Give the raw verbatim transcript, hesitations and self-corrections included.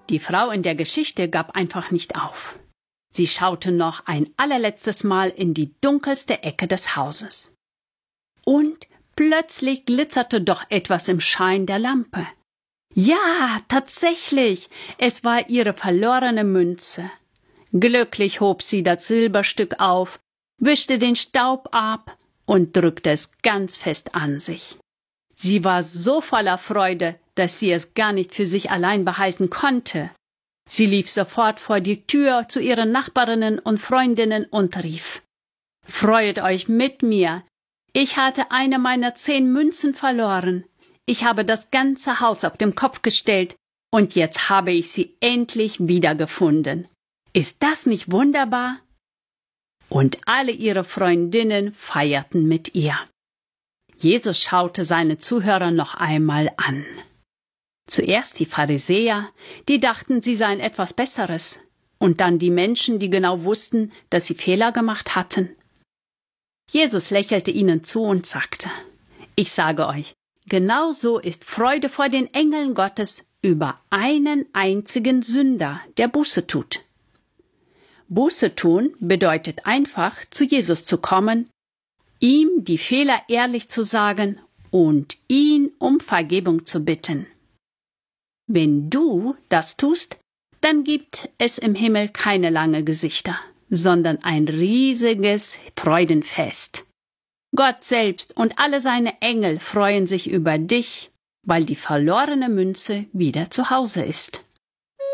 Die Frau in der Geschichte gab einfach nicht auf. Sie schaute noch ein allerletztes Mal in die dunkelste Ecke des Hauses. Und plötzlich glitzerte doch etwas im Schein der Lampe. Ja, tatsächlich, es war ihre verlorene Münze. Glücklich hob sie das Silberstück auf, wischte den Staub ab und drückte es ganz fest an sich. Sie war so voller Freude, dass sie es gar nicht für sich allein behalten konnte. Sie lief sofort vor die Tür zu ihren Nachbarinnen und Freundinnen und rief: »Freut euch mit mir! Ich hatte eine meiner zehn Münzen verloren. Ich habe das ganze Haus auf den Kopf gestellt und jetzt habe ich sie endlich wiedergefunden. Ist das nicht wunderbar?« Und alle ihre Freundinnen feierten mit ihr. Jesus schaute seine Zuhörer noch einmal an. Zuerst die Pharisäer, die dachten, sie seien etwas Besseres, und dann die Menschen, die genau wussten, dass sie Fehler gemacht hatten. Jesus lächelte ihnen zu und sagte: »Ich sage euch, genau so ist Freude vor den Engeln Gottes über einen einzigen Sünder, der Buße tut.« Buße tun bedeutet einfach, zu Jesus zu kommen, ihm die Fehler ehrlich zu sagen und ihn um Vergebung zu bitten. Wenn du das tust, dann gibt es im Himmel keine lange Gesichter, sondern ein riesiges Freudenfest. Gott selbst und alle seine Engel freuen sich über dich, weil die verlorene Münze wieder zu Hause ist.